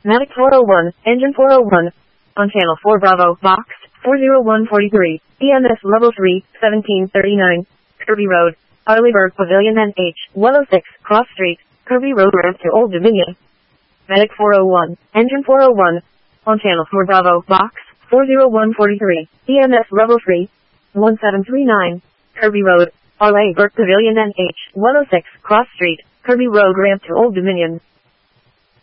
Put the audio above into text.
Mavic 401, engine 401. On channel 4 Bravo, box 40143, EMS level 3, 1739, Kirby Road, Arleyburg Pavilion NH, 106, Cross Street, Kirby Road ramp to Old Dominion. Medic 401, engine 401. On channel 4 Bravo, box 40143, EMS level 3, 1739, Kirby Road, Arleyburg Pavilion NH, 106, Cross Street, Kirby Road ramp to Old Dominion.